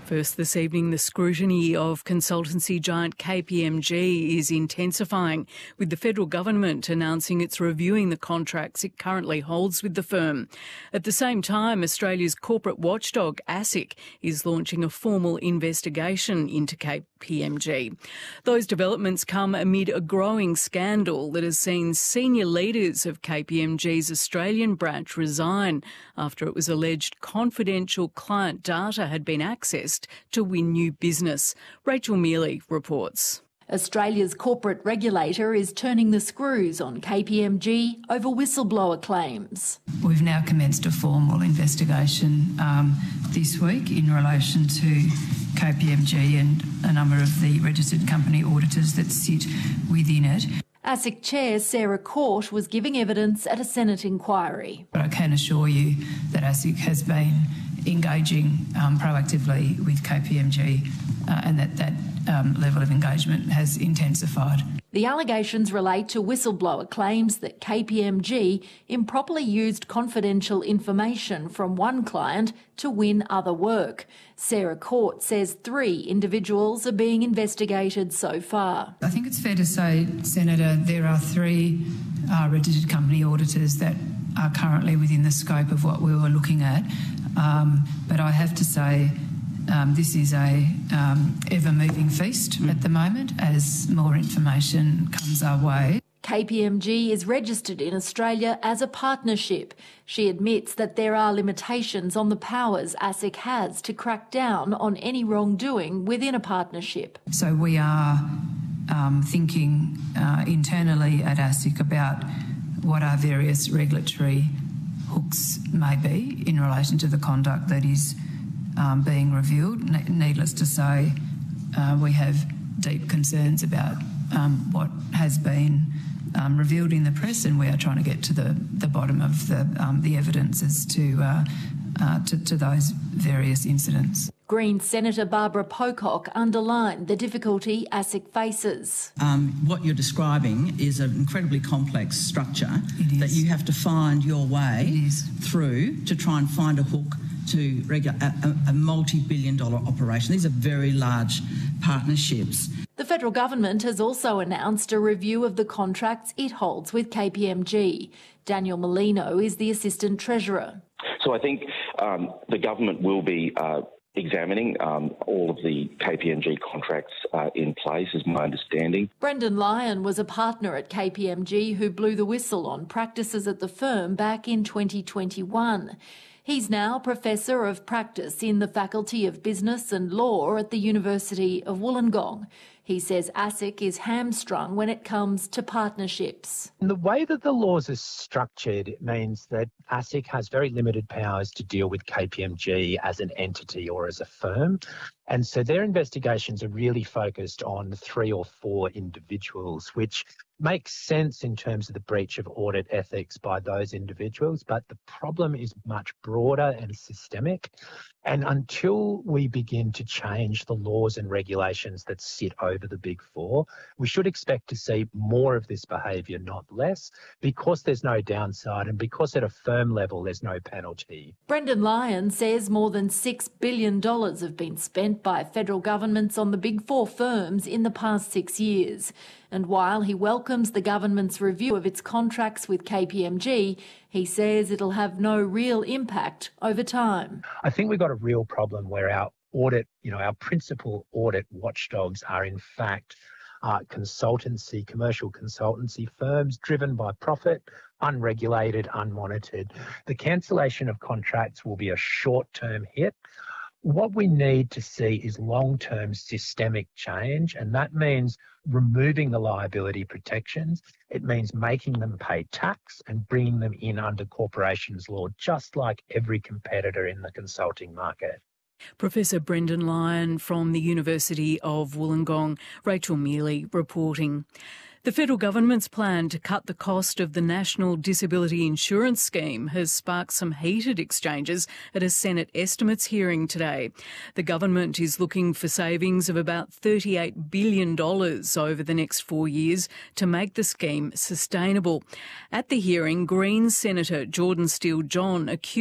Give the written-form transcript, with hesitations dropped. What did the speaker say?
First this evening, the scrutiny of consultancy giant KPMG is intensifying, with the federal government announcing it's reviewing the contracts it currently holds with the firm. At the same time, Australia's corporate watchdog, ASIC, is launching a formal investigation into KPMG. Those developments come amid a growing scandal that has seen senior leaders of KPMG's Australian branch resign after it was alleged confidential client data had been accessed to win new business. Rachel Mealy reports. Australia's corporate regulator is turning the screws on KPMG over whistleblower claims. We've now commenced a formal investigation this week in relation to KPMG and a number of the registered company auditors that sit within it. ASIC Chair Sarah Court was giving evidence at a Senate inquiry. But I can assure you that ASIC has been engaging proactively with KPMG and that level of engagement has intensified. The allegations relate to whistleblower claims that KPMG improperly used confidential information from one client to win other work. Sarah Court says 3 individuals are being investigated so far. I think it's fair to say, Senator, there are 3 registered company auditors that are currently within the scope of what we were looking at. But I have to say this is a ever-moving feast at the moment as more information comes our way. KPMG is registered in Australia as a partnership. She admits that there are limitations on the powers ASIC has to crack down on any wrongdoing within a partnership. So we are thinking internally at ASIC about what our various regulatory hooks may be in relation to the conduct that is being revealed. Needless to say, we have deep concerns about what has been revealed in the press, and we are trying to get to the bottom of the evidence as to those various incidents. Greens Senator Barbara Pocock underlined the difficulty ASIC faces. What you're describing is an incredibly complex structure that you have to find your way through to try and find a hook to a multi-billion-dollar operation. These are very large partnerships. The federal government has also announced a review of the contracts it holds with KPMG. Daniel Molino is the Assistant Treasurer. So I think the government will be examining all of the KPMG contracts in place, is my understanding. Brendan Lyon was a partner at KPMG who blew the whistle on practices at the firm back in 2021. He's now Professor of Practice in the Faculty of Business and Law at the University of Wollongong. He says ASIC is hamstrung when it comes to partnerships. The way that the laws are structured, it means that ASIC has very limited powers to deal with KPMG as an entity or as a firm. And so their investigations are really focused on 3 or 4 individuals, which makes sense in terms of the breach of audit ethics by those individuals. But the problem is much broader and systemic. And until we begin to change the laws and regulations that sit over the Big Four, we should expect to see more of this behaviour, not less, because there's no downside and because at a firm level there's no penalty. Brendan Lyon says more than $6 billion have been spent by federal governments on the Big Four firms in the past 6 years. And while he welcomes the government's review of its contracts with KPMG, he says it'll have no real impact over time. I think we've got a real problem where our audit, our principal audit watchdogs are in fact commercial consultancy firms driven by profit, unregulated, unmonitored. The cancellation of contracts will be a short-term hit. What we need to see is long-term systemic change, and that means removing the liability protections. It means making them pay tax and bringing them in under corporations law, just like every competitor in the consulting market. Professor Brendan Lyon from the University of Wollongong. Rachel Mealy reporting. The federal government's plan to cut the cost of the National Disability Insurance Scheme has sparked some heated exchanges at a Senate estimates hearing today. The government is looking for savings of about $38 billion over the next 4 years to make the scheme sustainable. At the hearing, Greens Senator Jordan Steele-John accused